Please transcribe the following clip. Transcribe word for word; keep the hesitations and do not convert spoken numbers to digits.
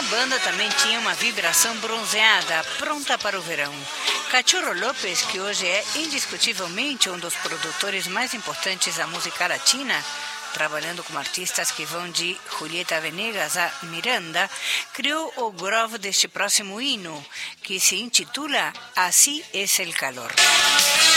banda também tinha uma vibração bronzeada, pronta para o verão. Cachorro López, que hoje é indiscutivelmente um dos produtores mais importantes da música latina, trabalhando com artistas que vão de Julieta Venegas a Miranda, criou o groove deste próximo hino, que se intitula Así es el calor.